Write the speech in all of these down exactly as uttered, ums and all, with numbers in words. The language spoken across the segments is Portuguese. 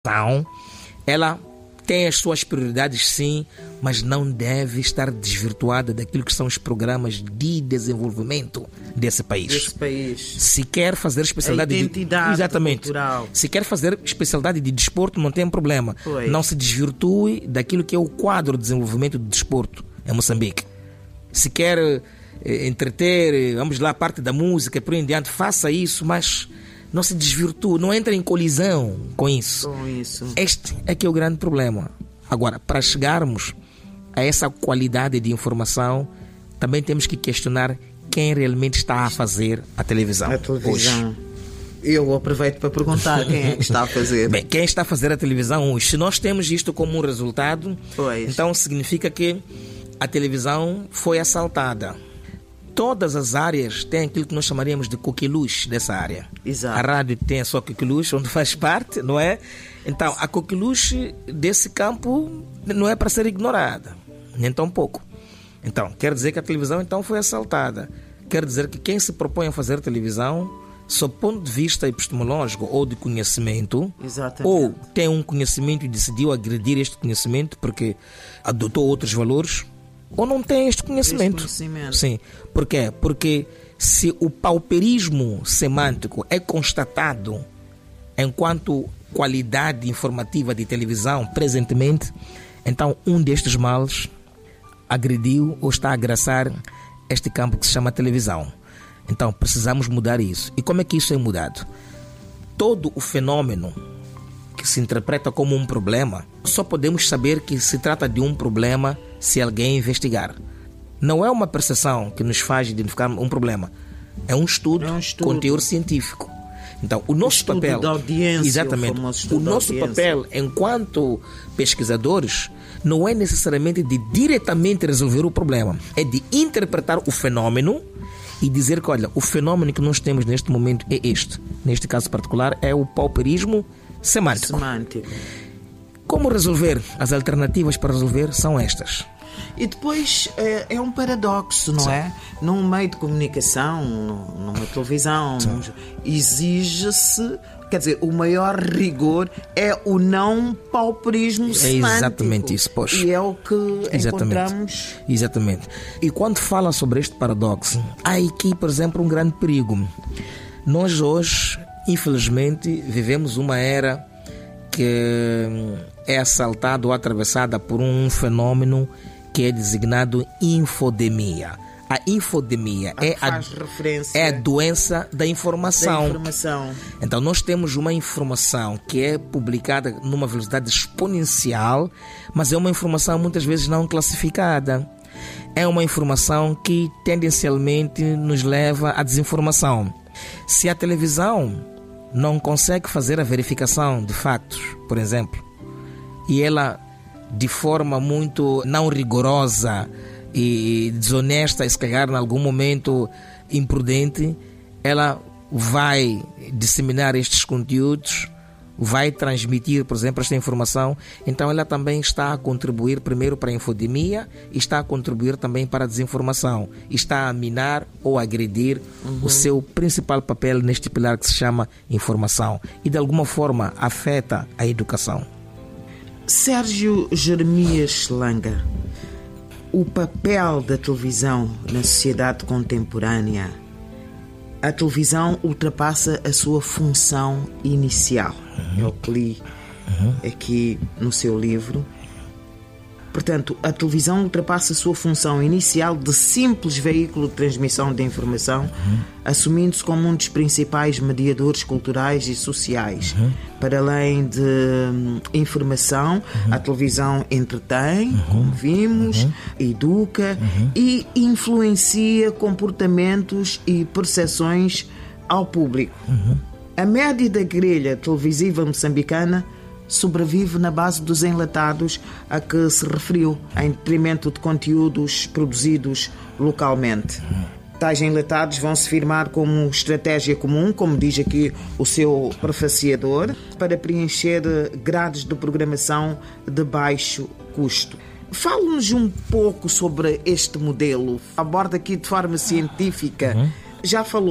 gestão, ela tem as suas prioridades, sim, mas não deve estar desvirtuada daquilo que são os programas de desenvolvimento desse país. Desse país. Se quer fazer especialidade a identidade de... Exatamente. cultural. Se quer fazer especialidade de desporto, não tem problema. Pois. Não se desvirtue daquilo que é o quadro de desenvolvimento do desporto em Moçambique. Se quer eh, entreter, vamos lá, a parte da música, por aí em diante, faça isso, mas não se desvirtue, não entre em colisão com isso. Com isso. Este é que é o grande problema. Agora, para chegarmos a essa qualidade de informação, também temos que questionar quem realmente está a fazer a televisão. A televisão. Hoje. Eu aproveito para perguntar quem é que está a fazer. Bem, quem está a fazer a televisão hoje? Se nós temos isto como um resultado, Pois. então significa que a televisão foi assaltada. Todas as áreas têm aquilo que nós chamaríamos de coqueluche dessa área. Exato. A rádio tem a sua coqueluche, onde faz parte, não é? Então, a coqueluche desse campo não é para ser ignorada, nem tão pouco. Então, quer dizer que a televisão então foi assaltada. Quer dizer que quem se propõe a fazer televisão, sob ponto de vista epistemológico ou de conhecimento, Exatamente. ou tem um conhecimento e decidiu agredir este conhecimento porque adotou outros valores, ou não tem este conhecimento. Este conhecimento. Sim. Por quê? Porque se o pauperismo semântico é constatado enquanto qualidade informativa de televisão presentemente, então um destes males agrediu ou está a agraçar este campo que se chama televisão. Então precisamos mudar isso. E como é que isso é mudado? Todo o fenômeno que se interpreta como um problema, só podemos saber que se trata de um problema se alguém investigar. Não é uma percepção que nos faz identificar um problema. É um estudo, é um estudo. com teor científico. Então, o nosso estudo papel, da audiência, exatamente, o, o nosso papel enquanto pesquisadores não é necessariamente de diretamente resolver o problema, é de interpretar o fenômeno e dizer que, olha, o fenômeno que nós temos neste momento é este. Neste caso particular é o pauperismo semântico. semântico. Como resolver? As alternativas para resolver são estas. E depois é, é um paradoxo, não Sim. é? Num meio de comunicação, numa televisão, num, exige-se, quer dizer, o maior rigor é o não pauperismo É semântico. exatamente isso, pois. E é o que Exatamente. encontramos. Exatamente. E quando fala sobre este paradoxo, há aqui, por exemplo, um grande perigo. Nós hoje, infelizmente, vivemos uma era que é assaltada ou atravessada por um fenômeno que é designado infodemia. A infodemia A é, que faz a, referência é a doença da informação. da informação. Então nós temos uma informação que é publicada numa velocidade exponencial, mas é uma informação muitas vezes não classificada. É uma informação que tendencialmente nos leva à desinformação. Se a televisão não consegue fazer a verificação de fatos, por exemplo, e ela de forma muito não rigorosa e desonesta, se calhar em algum momento imprudente, ela vai disseminar estes conteúdos, vai transmitir, por exemplo, esta informação, então ela também está a contribuir primeiro para a infodemia e está a contribuir também para a desinformação, está a minar ou agredir uhum. o seu principal papel neste pilar que se chama informação e de alguma forma afeta a educação. Sérgio Jeremias Langa, o papel da televisão na sociedade contemporânea. A televisão ultrapassa a sua função inicial. Uhum. Eu que li uhum. aqui no seu livro. Portanto, a televisão ultrapassa a sua função inicial de simples veículo de transmissão de informação, uhum. assumindo-se como um dos principais mediadores culturais e sociais. Uhum. Para além de hum, informação, uhum. a televisão entretém, uhum. como vimos, uhum. educa uhum. e influencia comportamentos e percepções ao público. Uhum. A média da grelha televisiva moçambicana sobrevive na base dos enlatados a que se referiu, em detrimento de conteúdos produzidos localmente. Tais enlatados vão se firmar como estratégia comum, como diz aqui o seu prefaciador, para preencher grades de programação de baixo custo. Fale-nos um pouco sobre este modelo. Aborda aqui de forma científica. Uhum. Já falou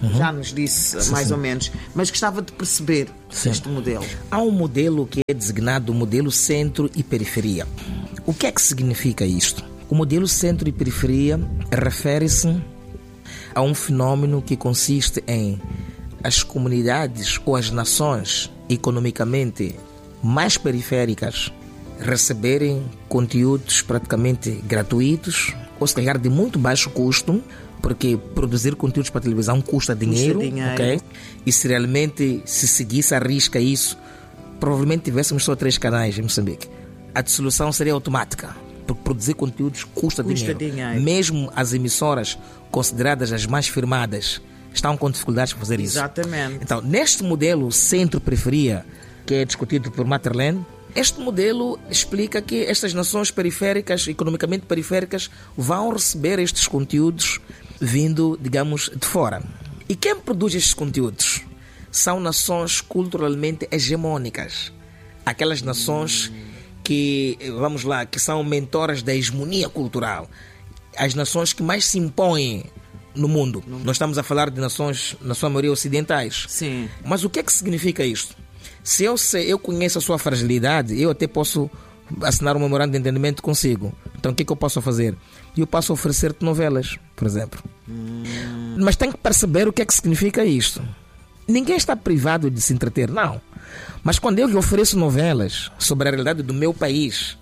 uhum. já nos disse sim, mais sim. ou menos, mas gostava de perceber sim. este modelo. Há um modelo que é designado modelo centro e periferia. O que é que significa isto? O modelo centro e periferia refere-se a um fenómeno que consiste em as comunidades ou as nações economicamente mais periféricas receberem conteúdos praticamente gratuitos ou se calhar de muito baixo custo, porque produzir conteúdos para televisão custa dinheiro, custa dinheiro. Okay? E se realmente se seguisse a risca isso, provavelmente tivéssemos só três canais em Moçambique. A dissolução seria automática, porque produzir conteúdos custa, custa dinheiro. dinheiro. Mesmo as emissoras consideradas as mais firmadas estão com dificuldades para fazer isso. Exatamente. Então, neste modelo centro-periferia, que é discutido por Matterland, este modelo explica que estas nações periféricas, economicamente periféricas, vão receber estes conteúdos vindo, digamos, de fora. E quem produz estes conteúdos? São nações culturalmente hegemônicas. Aquelas nações que, vamos lá, que são mentoras da hegemonia cultural. As nações que mais se impõem no mundo. Nós estamos a falar de nações, na sua maioria, ocidentais. Sim. Mas o que é que significa isto? Se eu, sei, eu conheço a sua fragilidade, eu até posso assinar um memorando de entendimento consigo. Então o que é que eu posso fazer? Eu posso oferecer-te novelas, por exemplo. Hum. Mas tem que perceber o que é que significa isto. Ninguém está privado de se entreter, não. Mas quando eu lhe ofereço novelas sobre a realidade do meu país,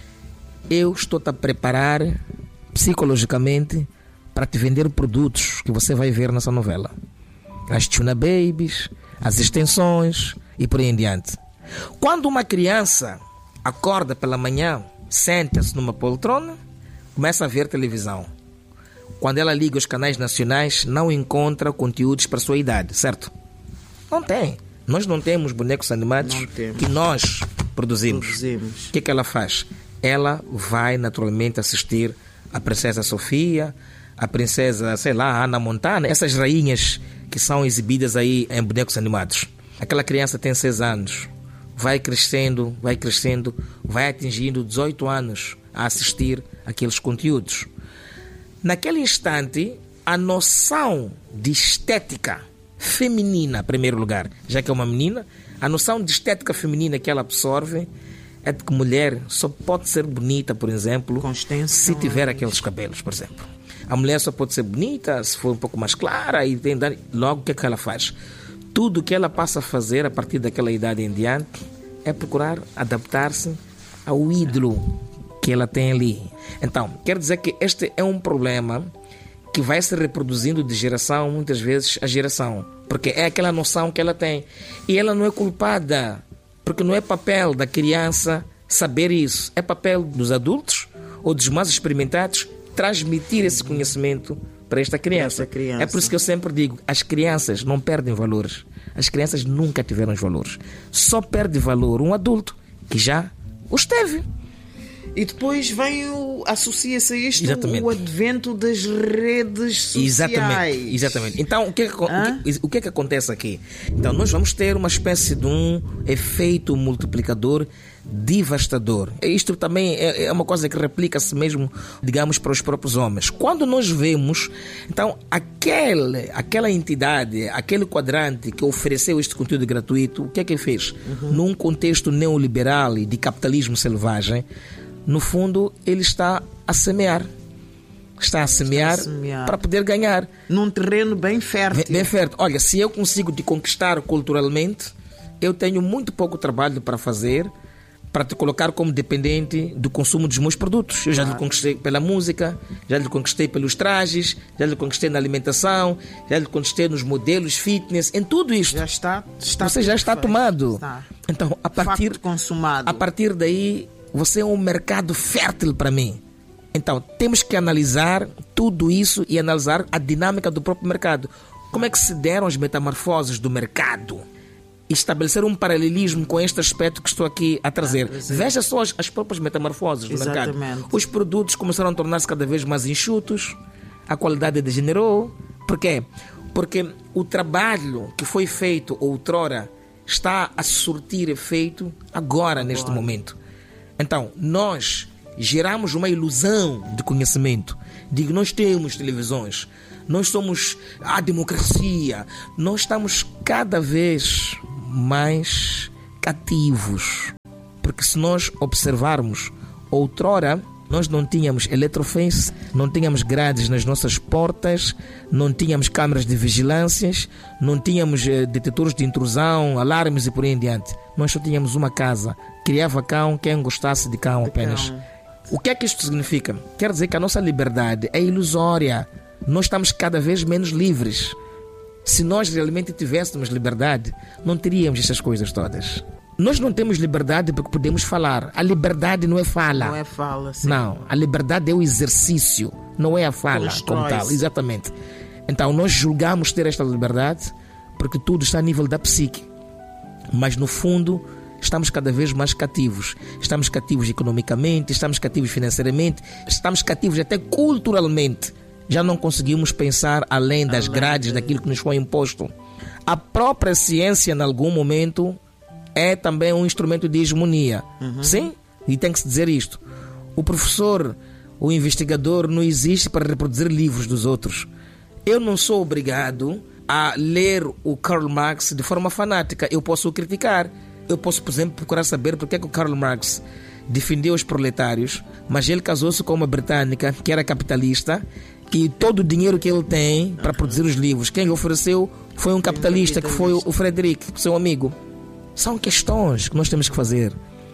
eu estou-te a preparar psicologicamente para te vender produtos que você vai ver nessa novela. As Tuna Babies, as extensões e por aí em diante. Quando uma criança acorda pela manhã, senta-se numa poltrona, começa a ver televisão. Quando ela liga os canais nacionais, não encontra conteúdos para a sua idade, certo? Não tem. Nós não temos bonecos animados que nós produzimos. produzimos. O que é que ela faz? Ela vai naturalmente assistir a Princesa Sofia, a Princesa, sei lá, Ana Montana, essas rainhas que são exibidas aí em bonecos animados. Aquela criança tem seis anos, vai crescendo, vai crescendo, vai atingindo dezoito anos a assistir aqueles conteúdos. Naquele instante, a noção de estética feminina, em primeiro lugar, já que é uma menina, a noção de estética feminina que ela absorve é de que mulher só pode ser bonita, por exemplo, se tiver aqueles cabelos, por exemplo. A mulher só pode ser bonita se for um pouco mais clara e tem, logo o que é que ela faz? Tudo o que ela passa a fazer a partir daquela idade em diante é procurar adaptar-se ao ídolo que ela tem ali. Então, quer dizer que este é um problema que vai se reproduzindo de geração, muitas vezes, a geração. Porque é aquela noção que ela tem. E ela não é culpada, porque não é papel da criança saber isso. É papel dos adultos ou dos mais experimentados transmitir esse conhecimento para esta criança. esta criança. É por isso que eu sempre digo, as crianças não perdem valores. As crianças nunca tiveram os valores. Só perde valor um adulto que já os teve. E depois vem o, associa-se a isto Exatamente. o advento das redes sociais. Exatamente. Exatamente. Então, o que, é que, o, que, o que é que acontece aqui? Então, nós vamos ter uma espécie de um efeito multiplicador devastador. Isto também é, é uma coisa que replica-se mesmo, digamos, para os próprios homens. Quando nós vemos, então, aquele, aquela entidade, aquele quadrante que ofereceu este conteúdo gratuito, o que é que fez? Uhum. Num contexto neoliberal e de capitalismo selvagem, no fundo, ele está a semear. Está a semear, está a semear para poder ganhar. Num terreno bem fértil. Bem, bem fértil. Olha, se eu consigo te conquistar culturalmente, eu tenho muito pouco trabalho para fazer para te colocar como dependente do consumo dos meus produtos. Eu já lhe conquistei pela música, já lhe conquistei pelos trajes, já lhe conquistei na alimentação, já lhe conquistei nos modelos fitness, em tudo isto. Já está, está Você já está feito. tomado. Está. Então, a partir, Facto consumado. a partir daí, você é um mercado fértil para mim. Então, temos que analisar tudo isso e analisar a dinâmica do próprio mercado. Como é que se deram as metamorfoses do mercado? Estabelecer um paralelismo com este aspecto que estou aqui a trazer. Ah, Veja só as, as próprias metamorfoses do Exatamente. mercado. Os produtos começaram a tornar-se cada vez mais enxutos, a qualidade degenerou. Por quê? Porque o trabalho que foi feito outrora está a surtir efeito agora, agora. neste momento. Então, nós geramos uma ilusão de conhecimento, de que nós temos televisões, nós somos a democracia. Nós estamos cada vez mais cativos. Porque se nós observarmos, outrora nós não tínhamos eletrofence, não tínhamos grades nas nossas portas, não tínhamos câmaras de vigilâncias, não tínhamos eh, detectores de intrusão, alarmes e por aí em diante. Nós só tínhamos uma casa. Criava cão quem gostasse de cão apenas. O que é que isto significa? Quer dizer que a nossa liberdade é ilusória. Nós estamos cada vez menos livres. Se nós realmente tivéssemos liberdade, não teríamos essas coisas todas. Nós não temos liberdade porque podemos falar. A liberdade não é fala. Não é fala, sim. Não, a liberdade é o exercício, não é a fala como tal. Exatamente. Então nós julgamos ter esta liberdade porque tudo está a nível da psique. Mas no fundo estamos cada vez mais cativos. Estamos cativos economicamente, estamos cativos financeiramente, estamos cativos até culturalmente. Já não conseguimos pensar além das além grades de... daquilo que nos foi imposto. A própria ciência, em algum momento, é também um instrumento de hegemonia. Uhum. Sim? E tem que se dizer isto. O professor, o investigador, não existe para reproduzir livros dos outros. Eu não sou obrigado a ler o Karl Marx de forma fanática. Eu posso o criticar. Eu posso, por exemplo, procurar saber porque é que o Karl Marx defendeu os proletários, mas ele casou-se com uma britânica que era capitalista e todo o dinheiro que ele tem para produzir os livros, quem lhe ofereceu foi um capitalista, que foi o Frederick, seu amigo. São questões que nós temos que fazer.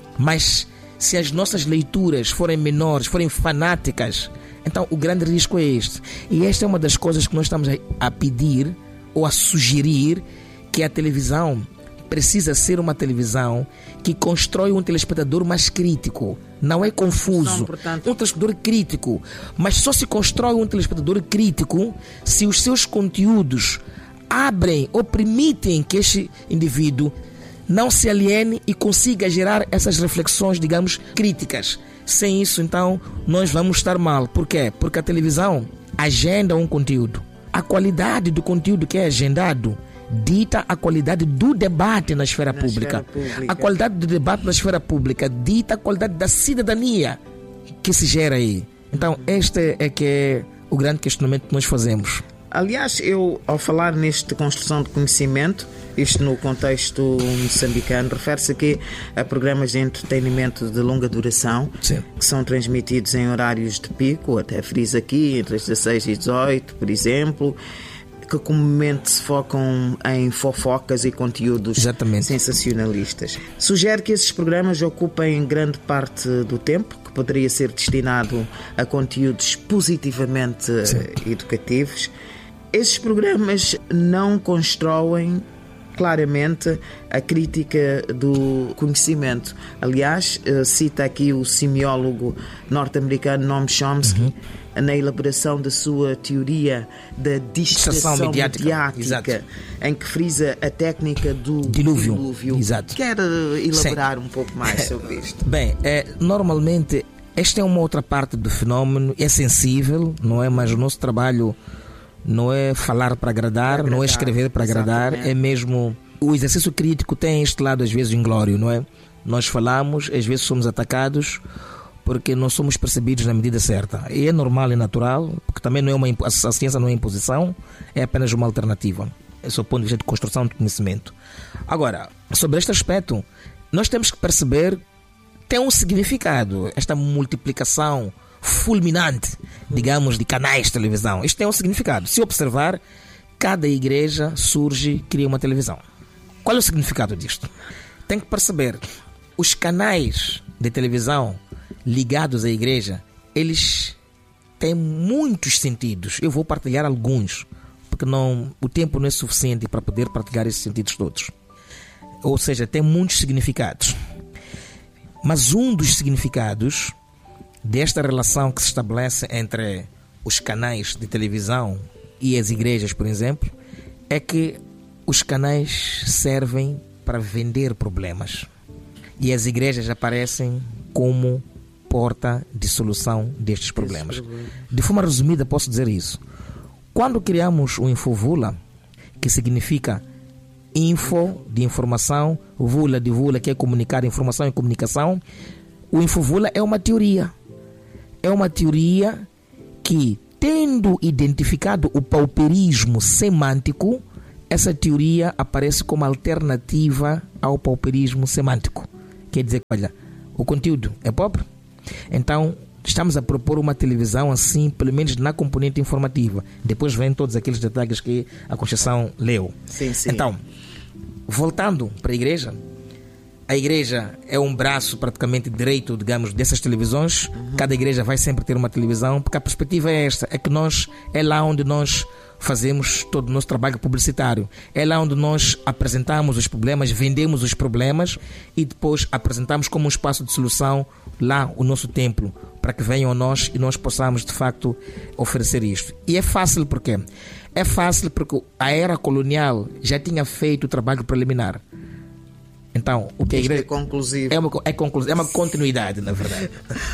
Mas se as nossas leituras forem menores, forem fanáticas, então o grande risco é este. E esta é uma das coisas que nós estamos a pedir ou a sugerir, que a televisão precisa ser uma televisão que constrói um telespectador mais crítico. Não é confuso. Não, portanto... Um telespectador crítico. Mas só se constrói um telespectador crítico se os seus conteúdos abrem ou permitem que este indivíduo não se aliene e consiga gerar essas reflexões, digamos, críticas. Sem isso, então, nós vamos estar mal. Por quê? Porque a televisão agenda um conteúdo. A qualidade do conteúdo que é agendado dita a qualidade do debate na esfera, na pública. esfera pública. A qualidade do debate na esfera pública dita a qualidade da cidadania que se gera aí. Então, este é que é o grande questionamento que nós fazemos. Aliás, eu, ao falar neste construção de conhecimento, isto no contexto moçambicano, refere-se aqui a programas de entretenimento de longa duração. Sim. Que são transmitidos em horários de pico, até frisa aqui, entre as dezasseis e dezoito, por exemplo, que comumente se focam em fofocas e conteúdos Exatamente. sensacionalistas. Sugere que esses programas ocupem grande parte do tempo, que poderia ser destinado a conteúdos positivamente Sim. educativos. Esses programas não constroem claramente a crítica do conhecimento. Aliás, cita aqui o semiólogo norte-americano Noam Chomsky, uhum. na elaboração da sua teoria da distração mediática, mediática em que frisa a técnica do dilúvio. dilúvio. Exato. Quer elaborar Sim. um pouco mais sobre isto? Bem, é, normalmente esta é uma outra parte do fenómeno, é sensível, não é? Mas o nosso trabalho não é falar para agradar, agradar, não é escrever para agradar, exatamente. É mesmo... O exercício crítico tem este lado às vezes inglório, não é? Nós falamos, às vezes somos atacados porque não somos percebidos na medida certa. E é normal e natural, porque também não é uma, a ciência não é imposição, é apenas uma alternativa. Esse é o ponto de vista de construção de conhecimento. Agora, sobre este aspecto, nós temos que perceber que tem um significado, esta multiplicação fulminante, digamos, de canais de televisão. Isto tem um significado. Se observar, cada igreja surge, cria uma televisão. Qual é o significado disto? Tem que perceber, os canais de televisão ligados à igreja, eles têm muitos sentidos. Eu vou partilhar alguns, porque não, o tempo não é suficiente para poder partilhar esses sentidos todos. Ou seja, tem muitos significados. Mas um dos significados desta relação que se estabelece entre os canais de televisão e as igrejas, por exemplo, é que os canais servem para vender problemas e as igrejas aparecem como porta de solução destes problemas. De forma resumida, posso dizer isso. Quando criamos o Infovula, que significa info de informação, vula de vula, que é comunicar, informação e comunicação, o Infovula é uma teoria. É uma teoria que tendo identificado o pauperismo semântico, essa teoria aparece como alternativa ao pauperismo semântico. Quer dizer que, olha, o conteúdo é pobre, então estamos a propor uma televisão assim, pelo menos na componente informativa. Depois vêm todos aqueles detalhes que a Conceição leu. Sim, sim. Então, voltando para a igreja, a igreja é um braço praticamente direito, digamos, dessas televisões. Uhum. Cada igreja vai sempre ter uma televisão, porque a perspectiva é esta, é que nós, é lá onde nós fazemos todo o nosso trabalho publicitário. É lá onde nós apresentamos os problemas, vendemos os problemas e depois apresentamos como um espaço de solução lá o nosso templo, para que venham a nós e nós possamos de facto oferecer isto. E é fácil porque é fácil porque a era colonial já tinha feito o trabalho preliminar. Então, o que a igreja é conclusivo. É uma, é conclusivo, é uma continuidade, na verdade.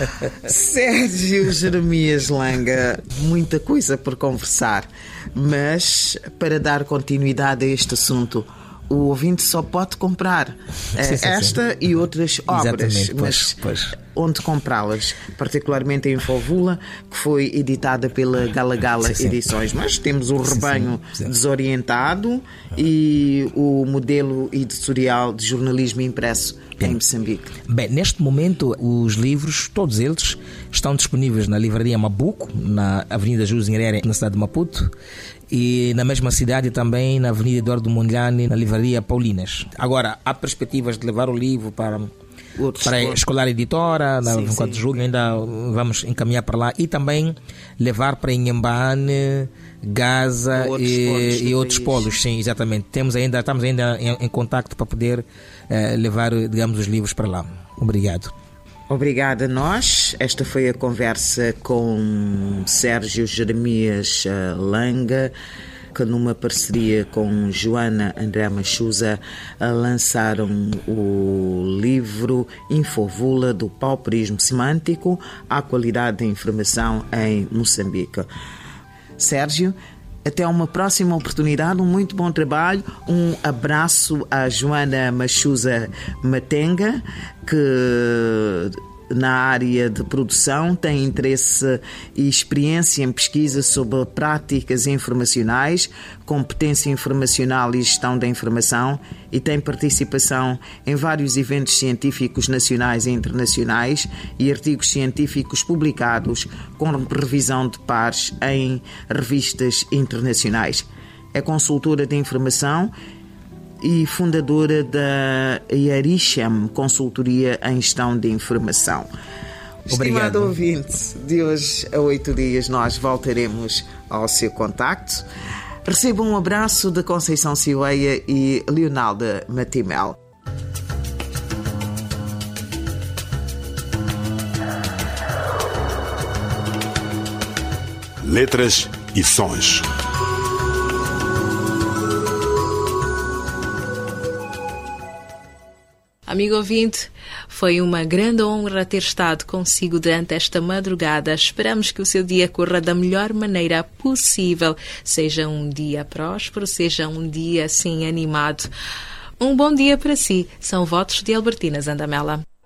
Sérgio Jeremias Langa, muita coisa por conversar, mas para dar continuidade a este assunto, o ouvinte só pode comprar sim, sim, esta sim. e outras obras. Exatamente, mas pois, pois. Onde comprá-las? Particularmente em Infovula, que foi editada pela Gala Gala sim, sim. Edições. Mas temos o Rebanho sim, sim. Desorientado e o modelo editorial de jornalismo impresso em Moçambique. Bem, neste momento os livros, todos eles, estão disponíveis na livraria Mabuco, na Avenida Júlio Nyerere, na cidade de Maputo, e na mesma cidade também na Avenida Eduardo Mondlane, na livraria Paulinas. Agora, há perspectivas de levar o livro para, para a Escolar Editora, na vinte e quatro de julho, ainda vamos encaminhar para lá, e também levar para Inhambane, Gaza outros e, e outros polos, sim, exatamente. Temos ainda, estamos ainda em, em contacto para poder eh, levar, digamos, os livros para lá. Obrigado. Obrigada a nós. Esta foi a conversa com Sérgio Jeremias Langa, que numa parceria com Joana André Machuza lançaram o livro Infovula, do pauperismo semântico à qualidade da informação em Moçambique. Sérgio, até uma próxima oportunidade, um muito bom trabalho, um abraço à Joana Machuza Matenga, que na área de produção tem interesse e experiência em pesquisa sobre práticas informacionais, competência informacional e gestão da informação, e tem participação em vários eventos científicos nacionais e internacionais e artigos científicos publicados com revisão de pares em revistas internacionais. É consultora de informação e fundadora da Yarisham Consultoria em Gestão de Informação. Obrigado. Estimado ouvinte, de hoje a oito dias nós voltaremos ao seu contacto. Receba um abraço da Conceição Cileia e Leonalda Matimel. Letras e sons. Amigo ouvinte, foi uma grande honra ter estado consigo durante esta madrugada. Esperamos que o seu dia corra da melhor maneira possível. Seja um dia próspero, seja um dia assim animado. Um bom dia para si. São votos de Albertina Zandamela.